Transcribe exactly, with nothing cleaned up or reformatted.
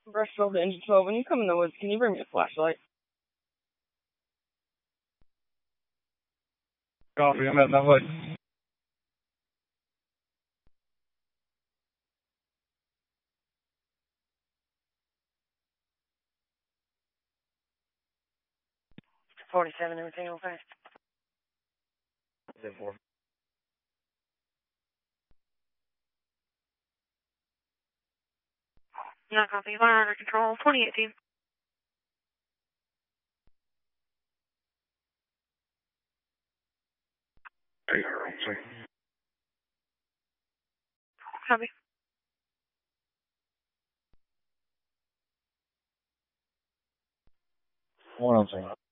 Brushville to Engine twelve. When you come in the woods, can you bring me a flashlight? Copy, I'm at that way. forty-seven, everything okay? ten four. Yeah, copy. Fire under control. twenty eighteen. Hey, Earl, see. Copy. One on scene.